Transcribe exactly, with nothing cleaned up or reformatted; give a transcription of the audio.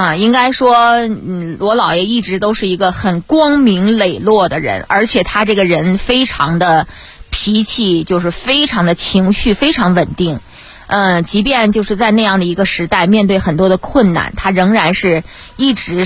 啊，应该说，嗯，罗老爷一直都是一个很光明磊落的人，而且他这个人非常的脾气，就是非常的情绪非常稳定。嗯，即便就是在那样的一个时代，面对很多的困难，他仍然是一直